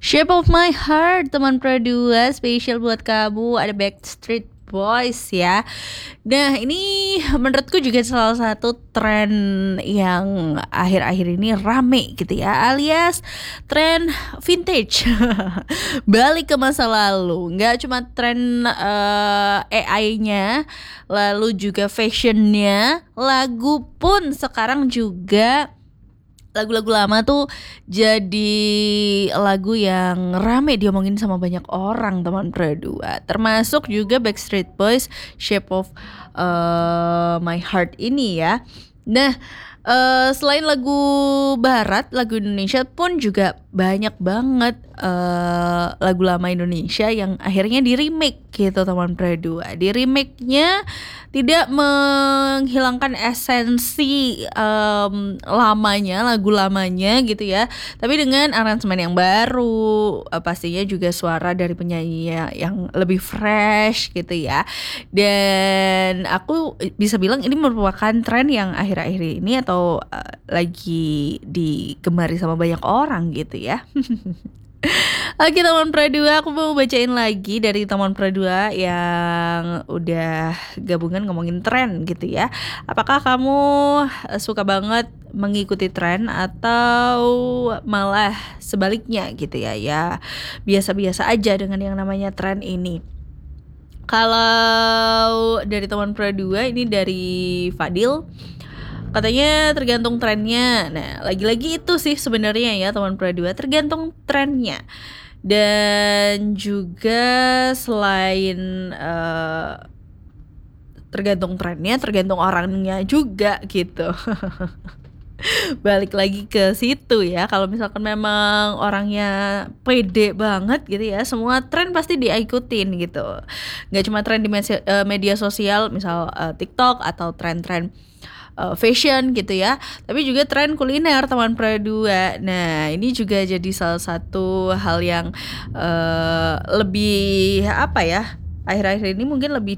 Shape of My Heart, teman Pro 2, spesial buat kamu, ada Backstreet Boys ya. Nah, ini menurutku juga salah satu tren yang akhir-akhir ini rame gitu ya, alias tren vintage. Balik ke masa lalu, nggak cuma tren AI-nya, lalu juga fashionnya, lagu pun sekarang juga lagu-lagu lama tuh jadi lagu yang rame diomongin sama banyak orang, teman Pro 2. Termasuk juga Backstreet Boys Shape of My Heart ini ya. Nah, selain lagu barat, lagu Indonesia pun juga banyak banget lagu lama Indonesia yang akhirnya di-remake gitu, teman Pro 2. Di-remake-nya tidak menghilangkan esensi lamanya, lagu lamanya gitu ya, tapi dengan aransemen yang baru, pastinya juga suara dari penyanyinya yang lebih fresh gitu ya. Dan aku bisa bilang ini merupakan tren yang akhir-akhir ini atau lagi digemari sama banyak orang gitu ya. Oke, teman Pro 2, aku mau bacain lagi dari teman Pro 2 yang udah gabungan ngomongin tren gitu ya. Apakah kamu suka banget mengikuti tren atau malah sebaliknya gitu ya? Ya biasa-biasa aja dengan yang namanya tren ini. Kalau dari teman Pro 2 ini dari Fadil, katanya tergantung trennya. Nah, lagi-lagi itu sih sebenarnya ya, teman Pro 2, tergantung trennya. Dan juga selain tergantung trennya, tergantung orangnya juga gitu. Balik lagi ke situ ya. Kalau misalkan memang orangnya pede banget gitu ya, semua tren pasti diikutin gitu. Nggak cuma tren di media sosial, misal TikTok atau tren-tren fashion gitu ya, tapi juga tren kuliner, teman Pro 2. Nah, ini juga jadi salah satu hal yang lebih apa ya, akhir-akhir ini mungkin lebih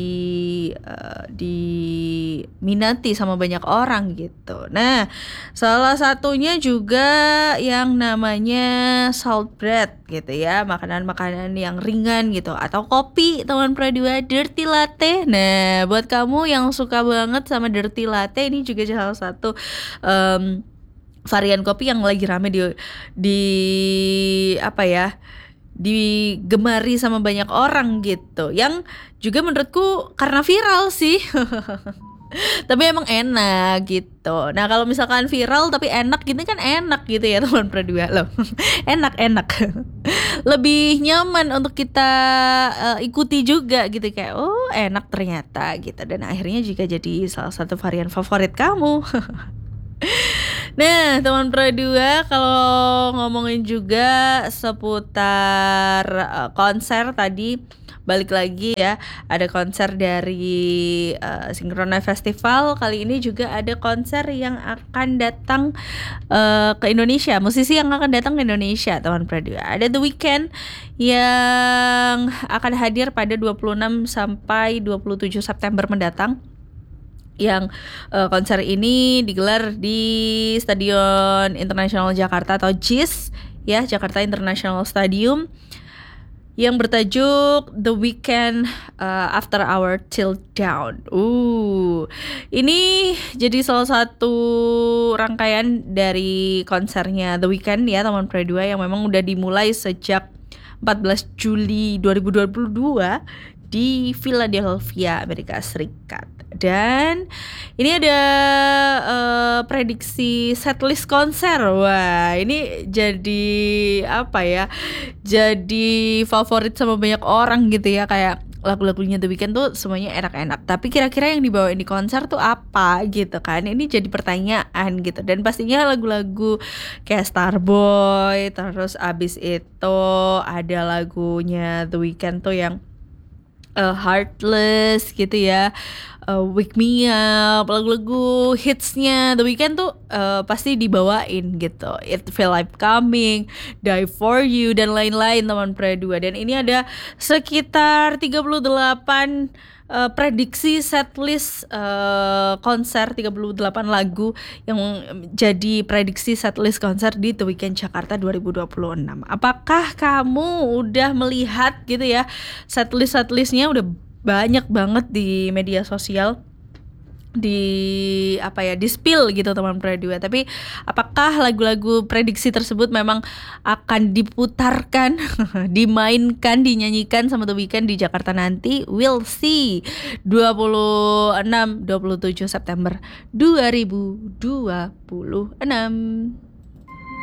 diminati sama banyak orang gitu. Nah, salah satunya juga yang namanya salt bread gitu ya, makanan-makanan yang ringan gitu, atau kopi, teman Pro 2, dirty latte. Nah, buat kamu yang suka banget sama dirty latte, ini juga salah satu varian kopi yang lagi rame di apa ya, digemari sama banyak orang gitu, yang juga menurutku karena viral sih. Tapi emang enak gitu. Nah, kalau misalkan viral tapi enak gitu kan enak gitu ya, teman Pro 2 loh. Enak-enak. Lebih nyaman untuk kita ikuti juga gitu, kayak oh enak ternyata gitu, dan akhirnya juga jadi salah satu varian favorit kamu. Nah, teman Pro 2, kalau ngomongin juga seputar konser tadi, balik lagi ya, ada konser dari Synchronized Festival. Kali ini juga ada konser yang akan datang ke Indonesia, musisi yang akan datang ke Indonesia, teman Pro 2. Ada The Weeknd yang akan hadir pada 26 sampai 27 September mendatang, yang konser ini digelar di Stadion Internasional Jakarta atau JIS ya, Jakarta International Stadium, yang bertajuk The Weeknd After Hour Till Dawn. Ini jadi salah satu rangkaian dari konsernya The Weeknd ya, teman Pro 2, yang memang udah dimulai sejak 14 Juli 2022 di Philadelphia, Amerika Serikat. Dan ini ada prediksi setlist konser. Wah, ini jadi apa ya, jadi favorit sama banyak orang gitu ya. Kayak lagu-lagunya The Weeknd tuh semuanya enak-enak, tapi kira-kira yang dibawain di konser tuh apa gitu kan. Ini jadi pertanyaan gitu. Dan pastinya lagu-lagu kayak Starboy, terus abis itu ada lagunya The Weeknd tuh yang Heartless gitu ya, Wake Me Up, lagu-lagu hitsnya The Weeknd tuh pasti dibawain gitu. It Feel Like Coming, Die For You, dan lain-lain teman Pre 2. Dan ini ada sekitar 38 prediksi setlist konser, 38 lagu yang jadi prediksi setlist konser di The Weeknd Jakarta 2026. Apakah kamu udah melihat gitu ya setlistnya? Udah banyak banget di media sosial, di di spill gitu teman Pre 2. Tapi apakah lagu-lagu prediksi tersebut memang akan diputarkan, dimainkan, dinyanyikan sama The Weeknd di Jakarta nanti? We'll see. 26-27 September 2026.